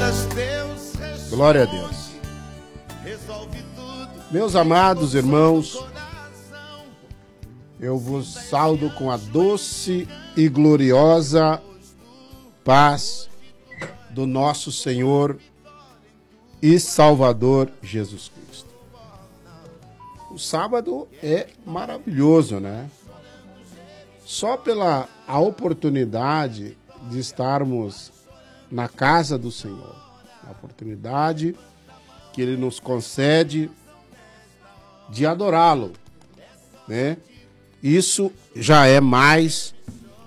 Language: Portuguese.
Glória a Deus. Meus amados irmãos, eu vos saúdo com a doce e gloriosa paz do nosso Senhor e Salvador Jesus Cristo. O sábado é maravilhoso, né? Só pela a oportunidade de estarmos na casa do Senhor, a oportunidade que Ele nos concede de adorá-lo, né? Isso já é mais